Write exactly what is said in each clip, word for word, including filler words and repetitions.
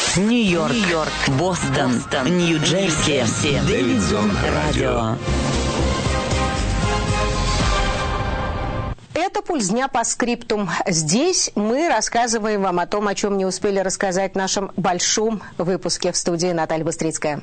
Нью-Йорк, Нью-Йорк, Бостон, Бостон, Нью-Джерси, Дэвидсон Радио. Это «Пульс дня» по скриптум. Здесь мы рассказываем вам о том, о чем не успели рассказать в нашем большом выпуске. В студии Наталья Быстрицкая.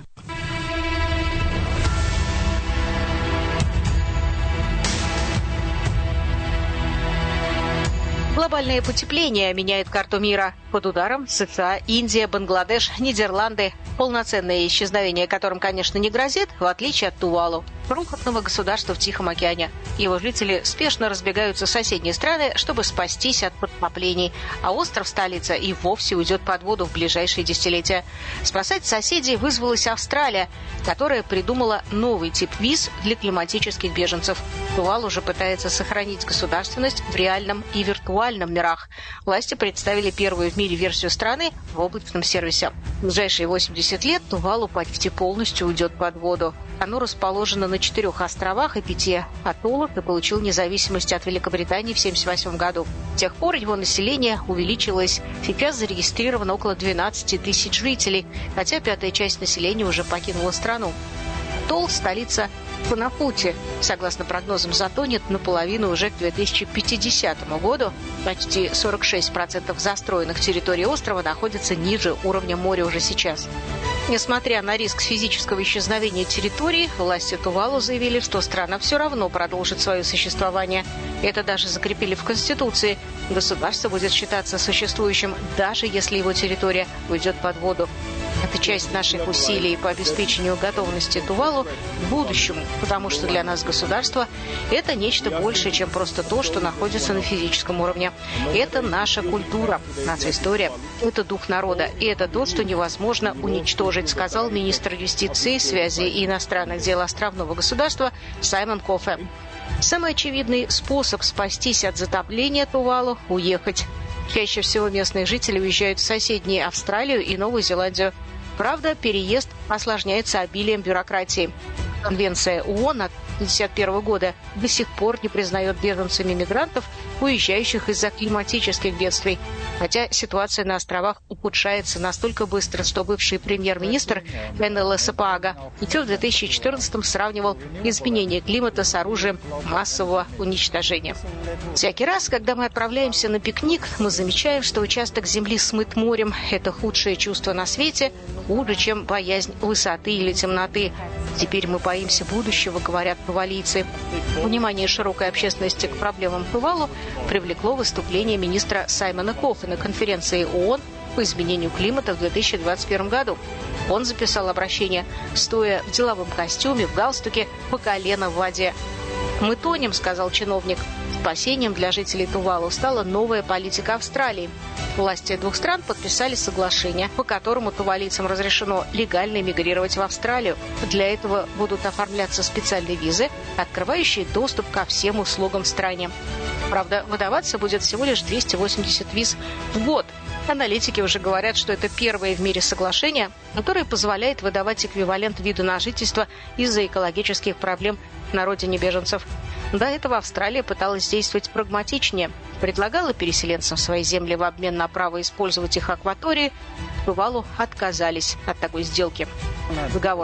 Глобальное потепление меняет карту мира. Под ударом США, Индия, Бангладеш, Нидерланды. Полноценное исчезновение которым, конечно, не грозит, в отличие от Тувалу, крохотного государства в Тихом океане. Его жители спешно разбегаются в соседние страны, чтобы спастись от подтоплений. А остров-столица и вовсе уйдет под воду в ближайшие десятилетия. Спасать соседей вызвалась Австралия, которая придумала новый тип виз для климатических беженцев. Тувалу уже пытается сохранить государственность в реальном и виртуальном мирах. Власти представили первую в мире версию страны в облачном сервисе. В ближайшие восемьдесят лет Тувалу почти полностью уйдет под воду. Оно расположено на четырех островах и пяти атоллах и получил независимость от Великобритании в тысяча девятьсот семьдесят восьмом году. С тех пор его население увеличилось. Сейчас зарегистрировано около двенадцати тысяч жителей, хотя пятая часть населения уже покинула страну. Атолл – столица Пунапути. Согласно прогнозам, затонет наполовину уже к две тысячи пятидесятому году. Почти сорок шесть процентов застроенных территорий острова находятся ниже уровня моря уже сейчас. Несмотря на риск физического исчезновения территории, власти Тувалу заявили, что страна все равно продолжит свое существование. Это даже закрепили в Конституции. Государство будет считаться существующим, даже если его территория уйдет под воду. Это часть наших усилий по обеспечению готовности Тувалу к будущему, потому что для нас государство – это нечто большее, чем просто то, что находится на физическом уровне. Это наша культура, наша история, это дух народа, и это то, что невозможно уничтожить, сказал министр юстиции, связи и иностранных дел островного государства Саймон Кофе. Самый очевидный способ спастись от затопления Тувалу – уехать. Чаще всего местные жители уезжают в соседние Австралию и Новую Зеландию. Правда, переезд осложняется обилием бюрократии. Конвенция ООН от тысяча девятьсот пятьдесят первого года до сих пор не признает беженцами мигрантов, уезжающих из-за климатических бедствий. Хотя ситуация на островах ухудшается настолько быстро, что бывший премьер-министр Эннела Сапаага еще в две тысячи четырнадцатом сравнивал изменение климата с оружием массового уничтожения. Всякий раз, когда мы отправляемся на пикник, мы замечаем, что участок земли смыт морем. Это худшее чувство на свете, хуже, чем боязнь высоты или темноты. Теперь мы боимся будущего, говорят тувалийцы. Внимание широкой общественности к проблемам Тувалу привлекло выступление министра Саймона Кофе на конференции ООН по изменению климата в две тысячи двадцать первом году. Он записал обращение, стоя в деловом костюме, в галстуке, по колено в воде. «Мы тонем», — сказал чиновник. Спасением для жителей Тувалу стала новая политика Австралии. Власти двух стран подписали соглашение, по которому тувалийцам разрешено легально эмигрировать в Австралию. Для этого будут оформляться специальные визы, открывающие доступ ко всем услугам в стране. Правда, выдаваться будет всего лишь двести восемьдесят виз в год. Аналитики уже говорят, что это первое в мире соглашение, которое позволяет выдавать эквивалент вида на жительство из-за экологических проблем на родине беженцев. До этого Австралия пыталась действовать прагматичнее, предлагала переселенцам свои земли в обмен на право использовать их акватории. Тувалу отказались от такой сделки. Договор